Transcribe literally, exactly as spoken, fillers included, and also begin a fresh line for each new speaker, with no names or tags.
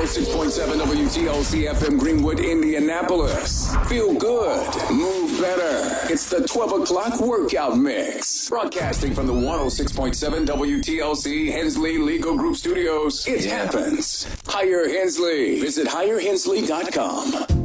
oh six point seven W T L C F M Greenwood, Indianapolis. Feel good. Move better. It's the twelve o'clock workout mix. Broadcasting from the one oh six point seven W T L C Hensley Legal Group Studios. It yeah. happens. Hire Hensley. Visit hire hensley dot com.